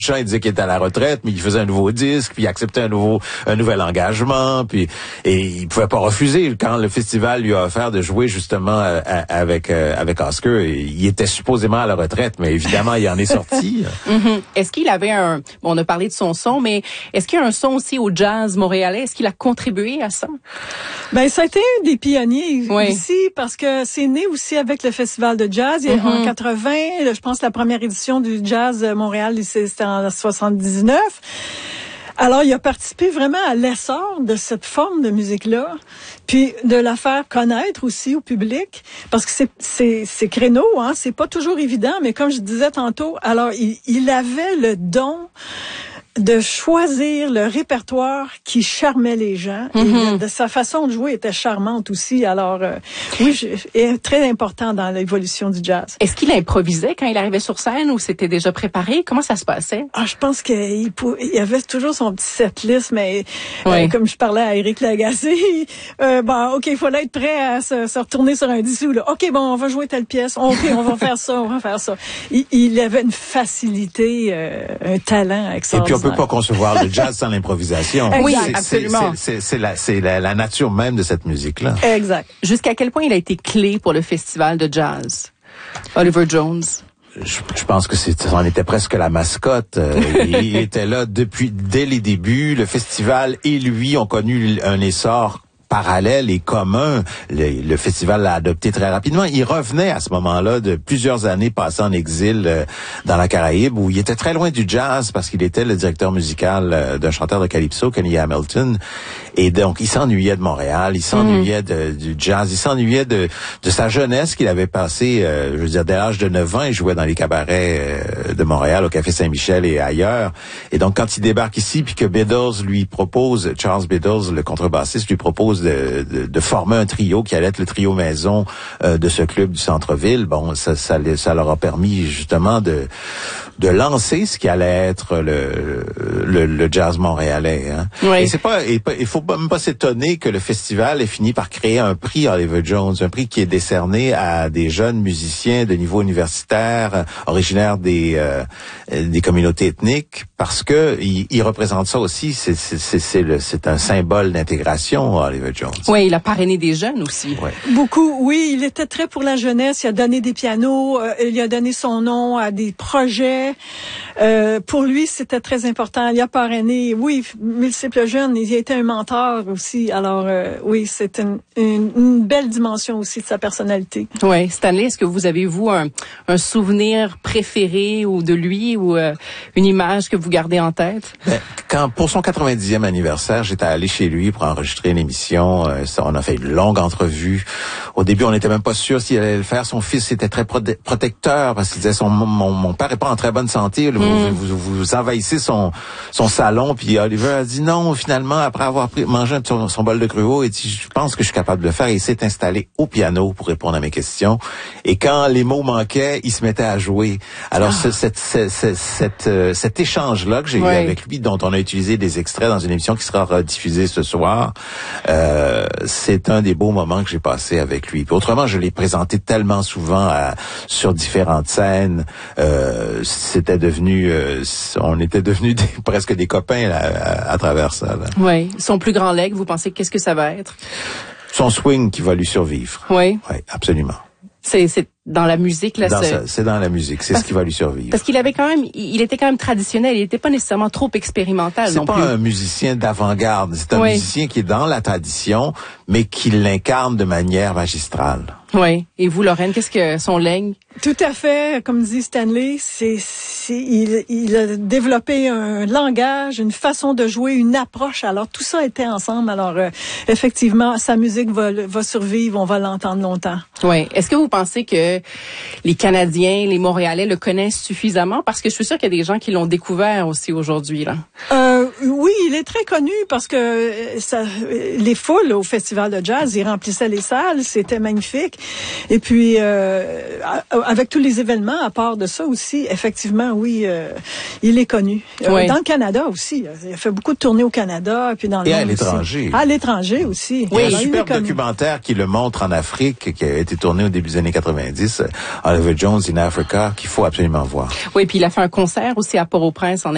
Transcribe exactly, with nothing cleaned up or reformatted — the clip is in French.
Chant, il disait qu'il était à la retraite, mais il faisait un nouveau disque, puis il acceptait un nouveau, un nouvel engagement, puis et il pouvait pas refuser quand le festival lui a offert de jouer justement euh, avec euh, avec Oscar. Il était supposément à la retraite, mais évidemment il en est sorti. Mm-hmm. Est-ce qu'il avait un, bon, on a parlé de son son, mais est-ce qu'il y a un son aussi au jazz montréalais? Est-ce qu'il a contribué à ça? Ben ça a été un des pionniers oui. ici parce que c'est né aussi avec le festival de jazz. Mm-hmm. En quatre-vingts, je pense la première édition du Jazz Montréal, c'était en soixante-dix-neuf. Alors, il a participé vraiment à l'essor de cette forme de musique-là, puis de la faire connaître aussi au public, parce que c'est c'est c'est créneau, hein, c'est pas toujours évident, mais comme je disais tantôt, alors il, il avait le don de choisir le répertoire qui charmait les gens. Mm-hmm. Et de, de sa façon de jouer était charmante aussi. Alors, euh, oui, je, est très important dans l'évolution du jazz. Est-ce qu'il improvisait quand il arrivait sur scène ou c'était déjà préparé? Comment ça se passait? Ah, je pense qu'il il avait toujours son petit setlist, mais oui. euh, comme je parlais à Éric Lagacé, euh, bon, OK, il fallait être prêt à se, se retourner sur un dissous. Là. OK, bon, on va jouer telle pièce. OK, on va faire ça, on va faire ça. Il, il avait une facilité, euh, un talent extraordinaire. On peut pas concevoir le jazz sans l'improvisation. Oui, c'est, absolument. C'est, c'est, c'est, la, c'est la, la nature même de cette musique-là. Exact. Jusqu'à quel point il a été clé pour le festival de jazz, Oliver Jones? Je, je pense que c'est, c'en était presque la mascotte. Euh, il était là depuis, dès les débuts. Le festival et lui ont connu un essor parallèle et commun. Le, le festival l'a adopté très rapidement. Il revenait à ce moment-là de plusieurs années passées en exil euh, dans la Caraïbe, où il était très loin du jazz parce qu'il était le directeur musical euh, d'un chanteur de calypso, Kenny Hamilton. Et donc, il s'ennuyait de Montréal, il s'ennuyait de, du jazz, il s'ennuyait de, de sa jeunesse qu'il avait passée, euh, je veux dire, dès l'âge de neuf ans, il jouait dans les cabarets euh, de Montréal, au Café Saint-Michel et ailleurs. Et donc, quand il débarque ici, puis que Biddles lui propose, Charles Biddles, le contrebassiste, lui propose de, de, de former un trio qui allait être le trio maison euh, de ce club du centre-ville, bon, ça, ça, ça leur a permis justement de, de lancer ce qui allait être le, le, le jazz montréalais. Hein. Oui. Et c'est pas, il faut même pas s'étonner que le festival ait fini par créer un prix Oliver Jones, un prix qui est décerné à des jeunes musiciens de niveau universitaire, originaires des euh, des communautés ethniques, parce que il, il représente ça aussi. C'est c'est c'est c'est, le, c'est un symbole d'intégration, Oliver Jones. Oui, il a parrainé des jeunes aussi. Ouais. Beaucoup, oui, il était très pour la jeunesse. Il a donné des pianos, euh, il a donné son nom à des projets. Euh, pour lui, c'était très important. Il a parrainé, oui, multiples jeunes. Il a été un mentor aussi. Alors, euh, oui, c'est une, une, une belle dimension aussi de sa personnalité. Oui, Stanley, est-ce que vous avez, vous, un, un souvenir préféré ou de lui ou euh, une image que vous gardez en tête? Ben, quand, pour son quatre-vingt-dixième anniversaire, j'étais allé chez lui pour enregistrer une émission. Euh, on a fait une longue entrevue. Au début, on n'était même pas sûr s'il allait le faire. Son fils était très prote- protecteur parce qu'il disait son mon, mon père est pas en très bonne santé. Là, mm. vous, vous, vous, vous envahissez son son salon. Puis Oliver a dit non. Finalement, après avoir pris, mangé son, son bol de gruau, il dit je pense que je suis capable de le faire. Et il s'est installé au piano pour répondre à mes questions. Et quand les mots manquaient, il se mettait à jouer. Alors ah. ce, cette, cette, cette, cette, euh, cet échange-là que j'ai ouais. eu avec lui, dont on a utilisé des extraits dans une émission qui sera rediffusée ce soir, euh, c'est un des beaux moments que j'ai passé avec lui. Puis autrement, je l'ai présenté tellement souvent à, sur différentes scènes. Euh, c'était devenu, euh, on était devenus des, presque des copains là, à, à travers ça. Oui. Son plus grand leg, vous pensez qu'est-ce que ça va être? Son swing qui va lui survivre. Oui. Oui, absolument. C'est, c'est dans la musique là. Dans c'est... Sa, c'est dans la musique, c'est parce, ce qui va lui survivre. Parce qu'il avait quand même, il était quand même traditionnel. Il n'était pas nécessairement trop expérimental c'est non plus. C'est pas un musicien d'avant-garde. C'est un oui. musicien qui est dans la tradition, mais qui l'incarne de manière magistrale. Oui. Et vous, Lorraine, qu'est-ce que son legs? Tout à fait, comme dit Stanley, c'est, c'est il, il a développé un langage, une façon de jouer, une approche. Alors tout ça était ensemble. Alors euh, effectivement, sa musique va, va survivre, on va l'entendre longtemps. Oui. Est-ce que vous pensez que les Canadiens, les Montréalais le connaissent suffisamment? Parce que je suis sûre qu'il y a des gens qui l'ont découvert aussi aujourd'hui là. Euh, oui, il est très connu parce que ça, les foules au festival de jazz, ils remplissaient les salles, c'était magnifique. Et puis euh, avec tous les événements, à part de ça aussi, effectivement, oui, euh, il est connu. Oui. Dans le Canada aussi. Il a fait beaucoup de tournées au Canada, puis dans le Et monde à l'étranger. Aussi. À l'étranger aussi. Oui, il y a Alors, un superbe documentaire qui le montre en Afrique, qui a été tourné au début des années quatre-vingt-dix, Oliver Jones in Africa, qu'il faut absolument voir. Oui, puis il a fait un concert aussi à Port-au-Prince en